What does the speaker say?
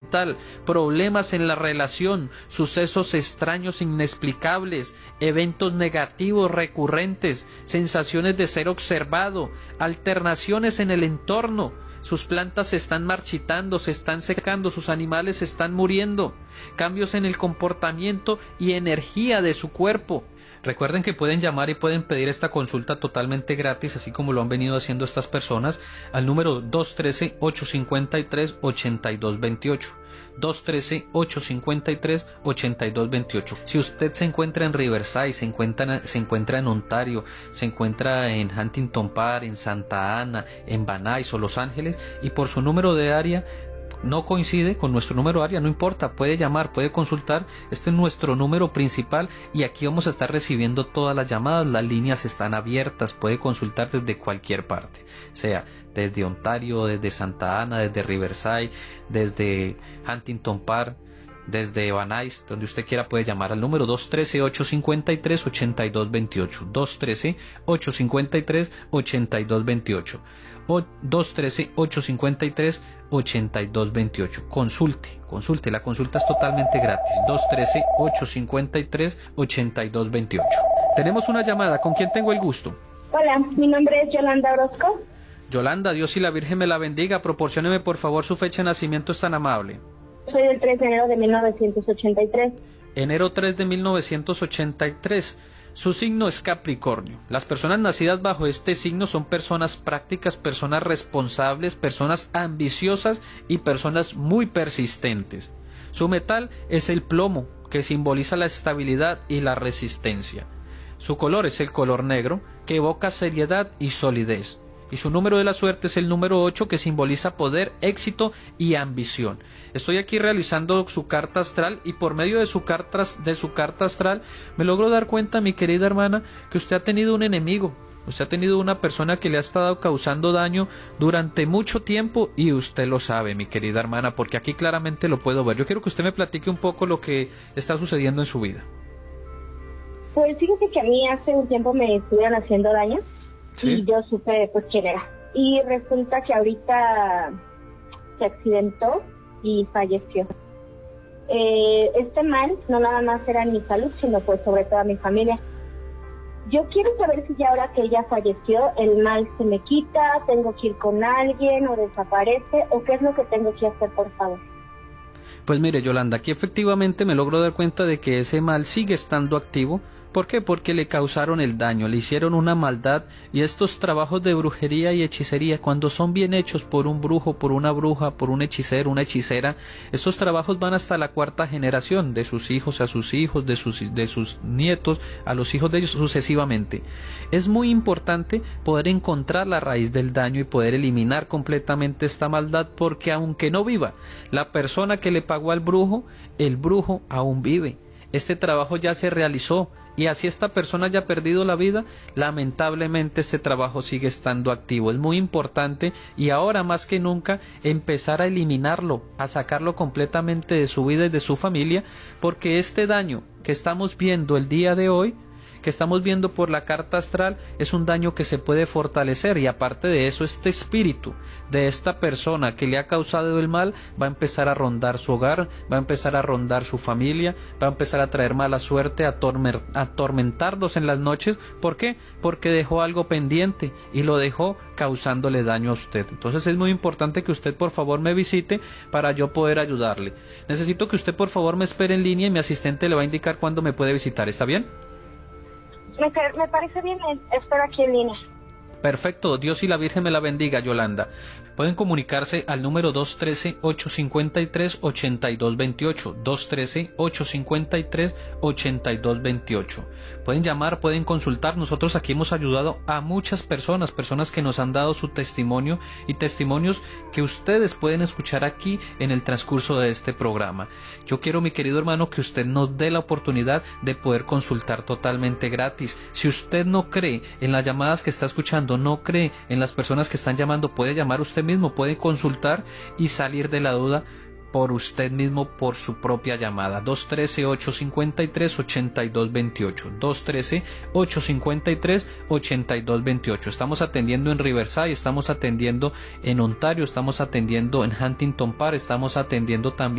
sentimental, problemas en la relación, sucesos extraños inexplicables, eventos negativos recurrentes, sensaciones de ser observado, alternaciones en el entorno. Sus plantas se están marchitando, se están secando, sus animales se están muriendo, cambios en el comportamiento y energía de su cuerpo. Recuerden que pueden llamar y pueden pedir esta consulta totalmente gratis, así como lo han venido haciendo estas personas, al número 213-853-8228. 213-853-8228. Si usted se encuentra en Riverside, se encuentra en Ontario, se encuentra en Huntington Park, en Santa Ana, en Van Nuys o Los Ángeles, y por su número de área no coincide con nuestro número de área, no importa, puede llamar, puede consultar. Este es nuestro número principal y aquí vamos a estar recibiendo todas las llamadas. Las líneas están abiertas, puede consultar desde cualquier parte, sea desde Ontario, desde Santa Ana, desde Riverside, desde Huntington Park, desde Van Nuys, donde usted quiera puede llamar al número 213-853-8228, 213-853-8228 o 213-853-8228. Consulte, la consulta es totalmente gratis. 213-853-8228. Tenemos una llamada, ¿con quién tengo el gusto? Hola, mi nombre es Yolanda Orozco. Yolanda, Dios y la Virgen me la bendiga. Proporcióneme por favor su fecha de nacimiento, es tan amable. Soy del 3 de enero de 1983. Enero 3 de 1983. Su signo es Capricornio. Las personas nacidas bajo este signo son personas prácticas, personas responsables, personas ambiciosas y personas muy persistentes. Su metal es el plomo, que simboliza la estabilidad y la resistencia. Su color es el color negro, que evoca seriedad y solidez. Y su número de la suerte es el número 8, que simboliza poder, éxito y ambición. Estoy aquí realizando su carta astral y por medio de su carta astral me logro dar cuenta, mi querida hermana, que usted ha tenido un enemigo. Usted ha tenido una persona que le ha estado causando daño durante mucho tiempo y usted lo sabe, mi querida hermana, porque aquí claramente lo puedo ver. Yo quiero que usted me platique un poco lo que está sucediendo en su vida. Pues fíjese que a mí hace un tiempo me estuvieron haciendo daño. ¿Sí? Y yo supe pues quién era. Y resulta que ahorita se accidentó y falleció. Este mal no nada más era mi salud, sino pues sobre todo a mi familia. Yo quiero saber si ya ahora que ella falleció, el mal se me quita, tengo que ir con alguien o desaparece, o qué es lo que tengo que hacer, por favor. Pues mire, Yolanda, aquí efectivamente me logro dar cuenta de que ese mal sigue estando activo. ¿Por qué? Porque le causaron el daño, le hicieron una maldad, y estos trabajos de brujería y hechicería, cuando son bien hechos por un brujo, por una bruja, por un hechicero, una hechicera, estos trabajos van hasta la cuarta generación, de sus hijos a sus hijos, de sus nietos a los hijos de ellos, sucesivamente. Es muy importante poder encontrar la raíz del daño y poder eliminar completamente esta maldad, porque aunque no viva la persona que le pagó al brujo, el brujo aún vive. Este trabajo ya se realizó, y así esta persona haya perdido la vida, lamentablemente este trabajo sigue estando activo. Es muy importante, y ahora más que nunca, empezar a eliminarlo, a sacarlo completamente de su vida y de su familia, porque este daño que estamos viendo el día de hoy, que estamos viendo por la carta astral, es un daño que se puede fortalecer, y aparte de eso, este espíritu de esta persona que le ha causado el mal va a empezar a rondar su hogar, va a empezar a rondar su familia, va a empezar a traer mala suerte, a atormentarlos en las noches. ¿Por qué? Porque dejó algo pendiente y lo dejó causándole daño a usted. Entonces es muy importante que usted por favor me visite para yo poder ayudarle. Necesito que usted por favor me espere en línea y mi asistente le va a indicar cuándo me puede visitar. ¿Está bien? Me parece bien, espero aquí en línea. Perfecto, Dios y la Virgen me la bendiga, Yolanda. Pueden comunicarse al número 213-853-8228, 213-853-8228. Pueden llamar, pueden consultar. Nosotros aquí hemos ayudado a muchas personas que nos han dado su testimonio, y testimonios que ustedes pueden escuchar aquí en el transcurso de este programa. Yo quiero, mi querido hermano, que usted nos dé la oportunidad de poder consultar totalmente gratis. Si usted no cree en las llamadas que está escuchando, no cree en las personas que están llamando, puede llamar usted mismo, puede consultar y salir de la duda por usted mismo, por su propia llamada. 213-853-8228, 213-853-8228. Estamos atendiendo en Riverside, estamos atendiendo en Ontario, estamos atendiendo en Huntington Park, estamos atendiendo también